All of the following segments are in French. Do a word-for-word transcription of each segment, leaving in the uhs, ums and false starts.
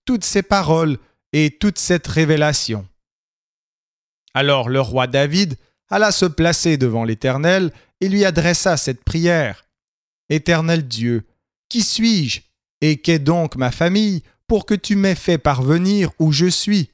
toutes ces paroles et toute cette révélation. Alors le roi David alla se placer devant l'Éternel et lui adressa cette prière. « Éternel Dieu, qui suis-je et qu'est donc ma famille pour que tu m'aies fait parvenir où je suis?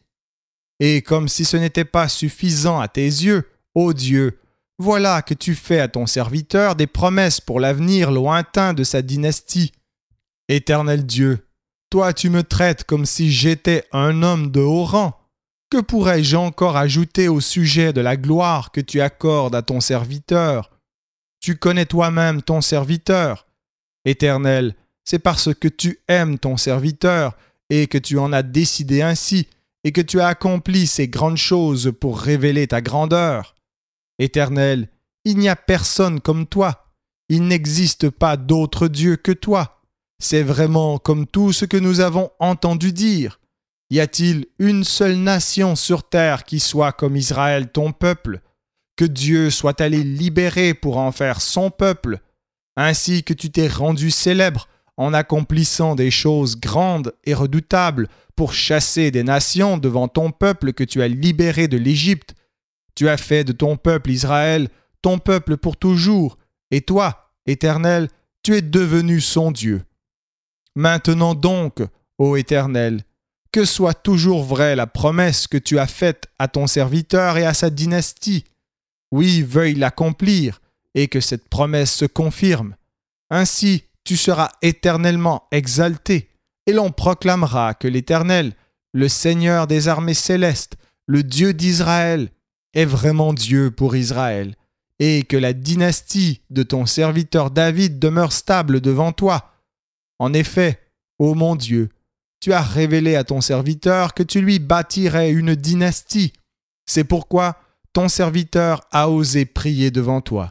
Et comme si ce n'était pas suffisant à tes yeux, ô Dieu, voilà que tu fais à ton serviteur des promesses pour l'avenir lointain de sa dynastie. Éternel Dieu, toi tu me traites comme si j'étais un homme de haut rang. Que pourrais-je encore ajouter au sujet de la gloire que tu accordes à ton serviteur? Tu connais toi-même ton serviteur. Éternel, c'est parce que tu aimes ton serviteur et que tu en as décidé ainsi et que tu as accompli ces grandes choses pour révéler ta grandeur. Éternel, il n'y a personne comme toi. Il n'existe pas d'autre Dieu que toi. C'est vraiment comme tout ce que nous avons entendu dire. Y a-t-il une seule nation sur terre qui soit comme Israël, ton peuple? Que Dieu soit allé libérer pour en faire son peuple, ainsi que tu t'es rendu célèbre en accomplissant des choses grandes et redoutables pour chasser des nations devant ton peuple que tu as libéré de l'Égypte. Tu as fait de ton peuple Israël ton peuple pour toujours, et toi, Éternel, tu es devenu son Dieu. Maintenant donc, ô Éternel, que soit toujours vraie la promesse que tu as faite à ton serviteur et à sa dynastie. Oui, veuille l'accomplir, et que cette promesse se confirme. Ainsi, tu seras éternellement exalté, et l'on proclamera que l'Éternel, le Seigneur des armées célestes, le Dieu d'Israël, est vraiment Dieu pour Israël, et que la dynastie de ton serviteur David demeure stable devant toi. En effet, ô mon Dieu, tu as révélé à ton serviteur que tu lui bâtirais une dynastie. C'est pourquoi ton serviteur a osé prier devant toi.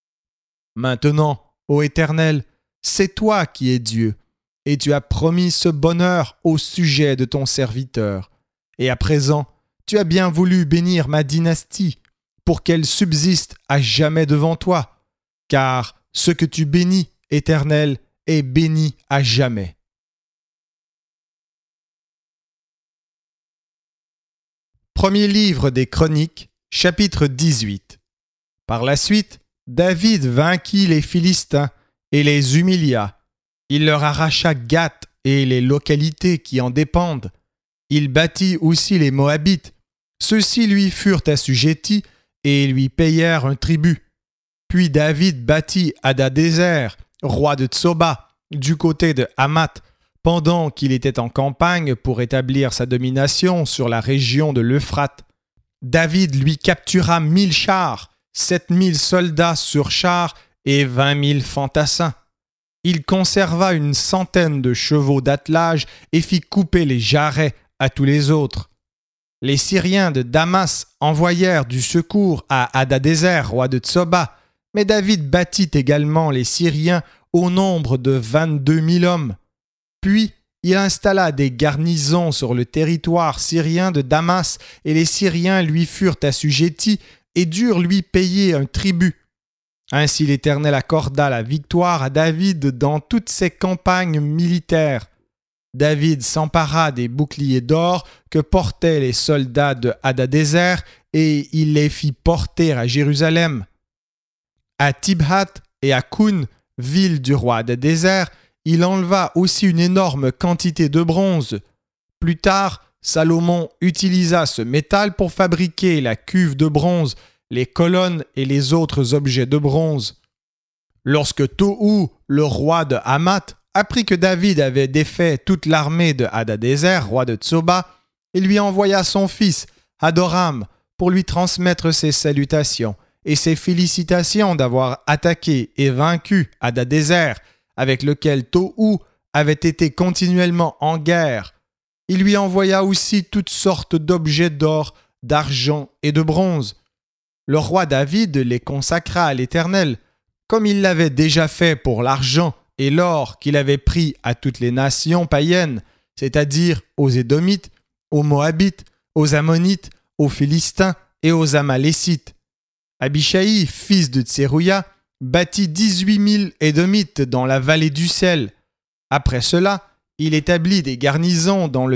Maintenant, ô Éternel, c'est toi qui es Dieu, et tu as promis ce bonheur au sujet de ton serviteur. Et à présent, tu as bien voulu bénir ma dynastie, pour qu'elle subsiste à jamais devant toi, car ce que tu bénis, Éternel, est béni à jamais. Premier livre des Chroniques, chapitre dix-huit. Par la suite, David vainquit les Philistins et les humilia. Il leur arracha Gath et les localités qui en dépendent. Il battit aussi les Moabites. Ceux-ci lui furent assujettis et lui payèrent un tribut. Puis David battit Hadadézer, roi de Tsoba, du côté de Hamath, pendant qu'il était en campagne pour établir sa domination sur la région de l'Euphrate. David lui captura mille chars, sept mille soldats sur chars et vingt mille fantassins. Il conserva une centaine de chevaux d'attelage et fit couper les jarrets à tous les autres. Les Syriens de Damas envoyèrent du secours à Hadadézer, roi de Tsoba, mais David battit également les Syriens au nombre de vingt-deux mille hommes. Puis, il installa des garnisons sur le territoire syrien de Damas et les Syriens lui furent assujettis et durent lui payer un tribut. Ainsi l'Éternel accorda la victoire à David dans toutes ses campagnes militaires. David s'empara des boucliers d'or que portaient les soldats de Hadadézer et il les fit porter à Jérusalem. À Tibhat et à Koun, ville du roi Hadadézer, il enleva aussi une énorme quantité de bronze. Plus tard, Salomon utilisa ce métal pour fabriquer la cuve de bronze, les colonnes et les autres objets de bronze. Lorsque Tohu, le roi de Hamath, apprit que David avait défait toute l'armée de Hadadézer, roi de Tsoba, il lui envoya son fils, Hadoram, pour lui transmettre ses salutations et ses félicitations d'avoir attaqué et vaincu Hadadézer, avec lequel Tohu avait été continuellement en guerre. Il lui envoya aussi toutes sortes d'objets d'or, d'argent et de bronze. Le roi David les consacra à l'Éternel, comme il l'avait déjà fait pour l'argent et l'or qu'il avait pris à toutes les nations païennes, c'est-à-dire aux Édomites, aux Moabites, aux Ammonites, aux Philistins et aux Amalécites. Abishai, fils de Tserouia, bâtit dix-huit mille Édomites dans la vallée du sel. Après cela, il établit des garnisons dans le